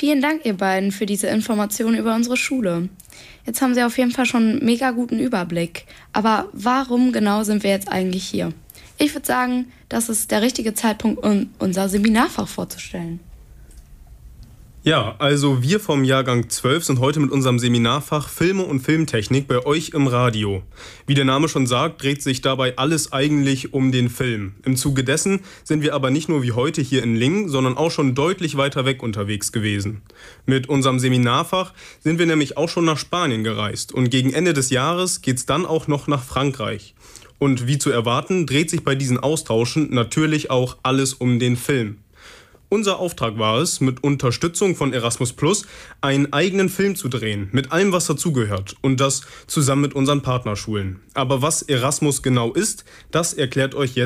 Vielen Dank, ihr beiden, für diese Informationen über unsere Schule. Jetzt haben Sie auf jeden Fall schon einen mega guten Überblick. Aber warum genau sind wir jetzt eigentlich hier? Ich würde sagen, das ist der richtige Zeitpunkt, um unser Seminarfach vorzustellen. Ja, also wir vom Jahrgang 12 sind heute mit unserem Seminarfach Filme und Filmtechnik bei euch im Radio. Wie der Name schon sagt, dreht sich dabei alles eigentlich um den Film. Im Zuge dessen sind wir aber nicht nur wie heute hier in Lingen, sondern auch schon deutlich weiter weg unterwegs gewesen. Mit unserem Seminarfach sind wir nämlich auch schon nach Spanien gereist und gegen Ende des Jahres geht's dann auch noch nach Frankreich. Und wie zu erwarten, dreht sich bei diesen Austauschen natürlich auch alles um den Film. Unser Auftrag war es, mit Unterstützung von Erasmus+, einen eigenen Film zu drehen, mit allem, was dazugehört, und das zusammen mit unseren Partnerschulen. Aber was Erasmus genau ist, das erklärt euch jetzt